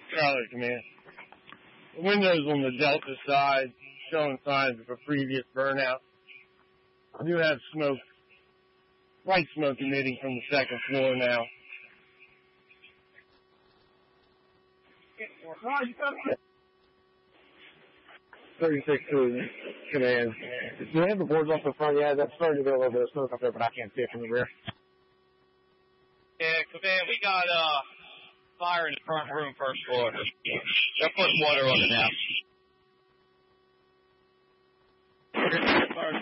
Charlie, command. The windows on the Delta side showing signs of a previous burnout. I do have smoke, white smoke emitting from the second floor now. 36-2, command. Do they have the boards off the front? Yeah, that's starting to get a little bit of smoke up there, but I can't see it from the rear. Yeah, command, we got fire in the front room, first floor. They're putting water on it now.